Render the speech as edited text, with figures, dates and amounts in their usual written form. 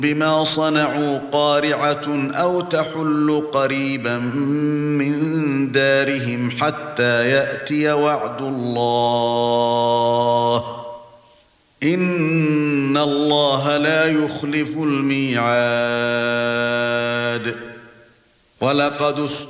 بما صنعوا قارعة أو تحل قريبا من دارهم حتى يأتي وعد الله إن الله لا يخلف الميعاد ولقد